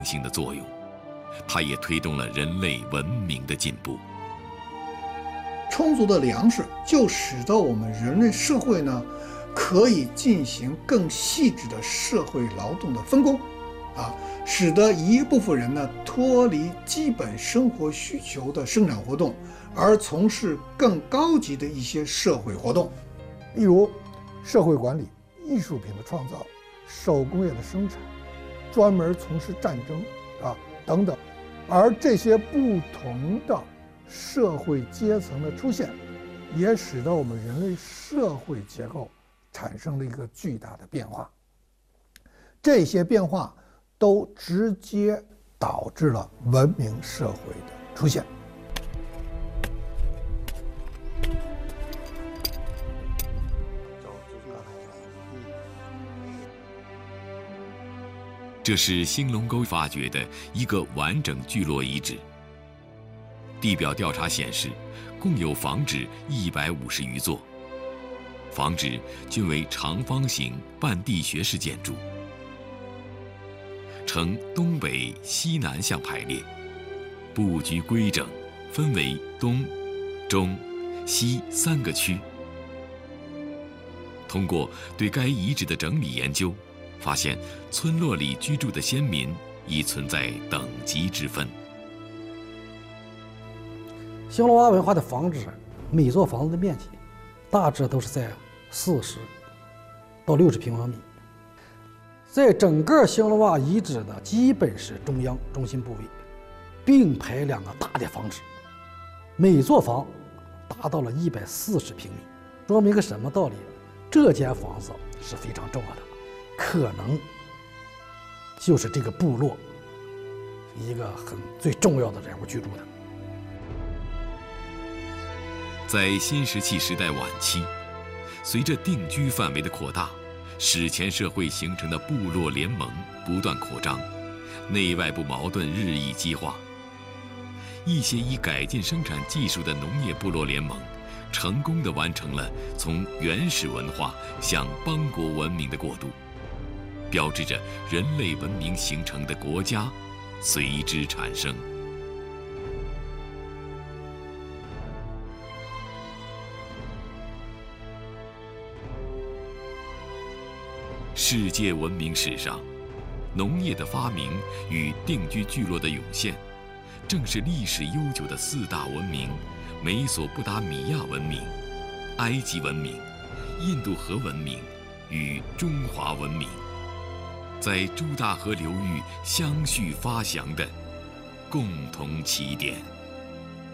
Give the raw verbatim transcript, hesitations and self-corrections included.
性的作用，它也推动了人类文明的进步。 充足的粮食就使得我们人类社会呢，可以进行更细致的社会劳动的分工，啊，使得一部分人呢脱离基本生活需求的生产活动，而从事更高级的一些社会活动， 例如社会管理、艺术品的创造、手工业的生产，专门从事战争啊等等。而这些不同的社会阶层的出现，也使得我们人类社会结构产生了一个巨大的变化。这些变化都直接导致了文明社会的出现。 这是兴隆沟发掘的一个完整聚落遗址。地表调查显示，共有房址一百五十余座，房址均为长方形半地穴式建筑，呈东北西南向排列，布局规整，分为东、中、西三个区。通过对该遗址的整理研究，发现村落里居住的先民已存在等级之分。 兴隆洼文化的房址，每座房子的面积大致都是在四十到六十平方米。在整个兴隆洼遗址的基本是中央中心部位，并排两个大的房址，每座房达到了一百四十平米，说明个什么道理？这间房子是非常重要的，可能就是这个部落一个很最重要的人物居住的。 在新石器时代晚期，随着定居范围的扩大，史前社会形成的部落联盟不断扩张，内外部矛盾日益激化。一些以改进生产技术的农业部落联盟，成功地完成了从原始文化向邦国文明的过渡，标志着人类文明形成的国家随之产生。世界文明史上，农业的发明与定居聚落的涌现，正是历史悠久的四大文明——美索不达米亚文明、埃及文明、印度河文明与中华文明，在朱大河流域相续发祥的共同起点。